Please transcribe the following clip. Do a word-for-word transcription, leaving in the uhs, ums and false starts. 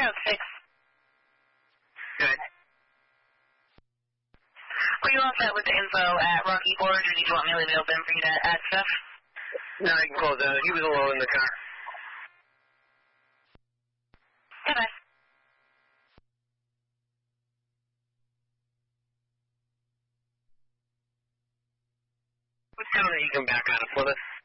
oh six. Good. Were you all set with the info at Rocky Forge, or did you want me to leave it open for you to add stuff? No, you can close out. He was alone in the car. Okay. Let's tell him that you can back out of with us.